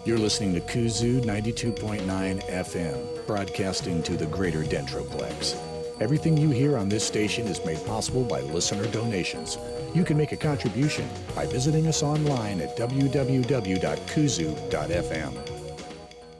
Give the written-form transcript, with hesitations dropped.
You're listening to Kuzoo 92.9 FM, broadcasting to the greater Dentroplex. Everything you hear on this station is made possible by listener donations. You can make a contribution by visiting us online at www.kuzoo.fm.